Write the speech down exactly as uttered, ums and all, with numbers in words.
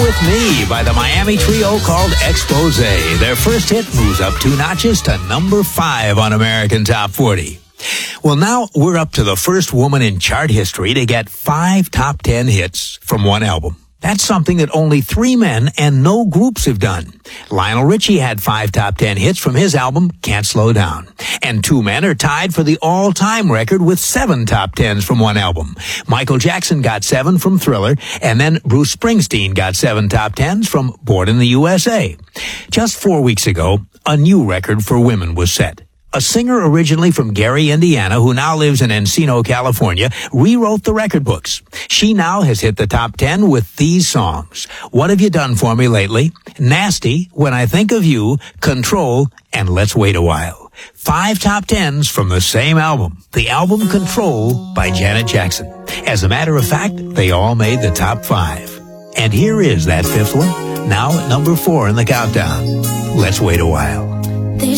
With Me by the Miami trio called Expose. Their first hit moves up two notches to number five on American Top forty. Well, now we're up to the first woman in chart history to get five top ten hits from one album. That's something that only three men and no groups have done. Lionel Richie had five top ten hits from his album, Can't Slow Down. And two men are tied for the all-time record with seven top tens from one album. Michael Jackson got seven from Thriller, and then Bruce Springsteen got seven top tens from Born in the U S A. Just four weeks ago, a new record for women was set. A singer originally from Gary, Indiana, who now lives in Encino, California, rewrote the record books. She now has hit the top ten with these songs: What Have You Done For Me Lately, Nasty, When I Think of You, Control, and Let's Wait a While. Five top tens from the same album, the album Control by Janet Jackson. As a matter of fact, they all made the top five. And here is that fifth one, now at number four in the countdown. Let's Wait a While.